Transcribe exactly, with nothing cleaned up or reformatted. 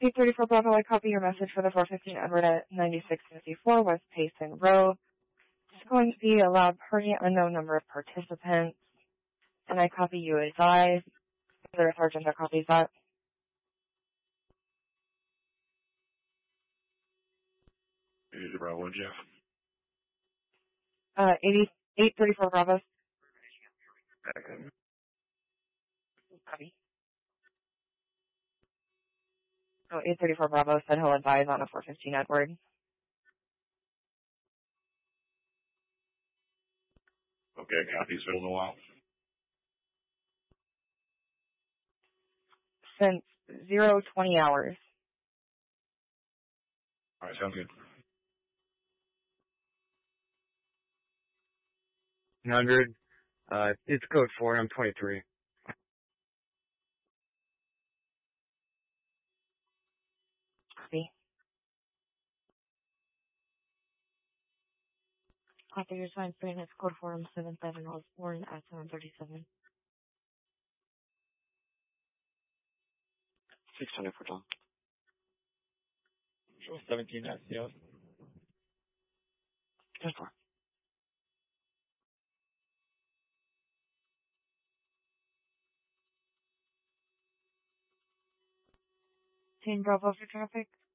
eight thirty-four Bravo, I copy your message for the four fifteen Edward at ninety-six fifty-four West Payson Road. It's going to be a loud party, unknown number of participants. And I copy you advise. Is there a sergeant that copies that? Here's Bravo, Jeff. Uh, eight thirty-four Bravo. Okay. Copy. Oh, eight thirty-four Bravo said he'll advise on a four fifteen Edward. Okay, copy. It's been a little while. Since zero twenty hours. All right, sounds good. one hundred. Uh, it's code four. I'm twenty-three. Copy. Copy your sign frame. It's code four. I'm seven seven Osborne at seven thirty-seven. six twenty-four Tom. Show seventeen S C S. ten four. ten Bravo for traffic.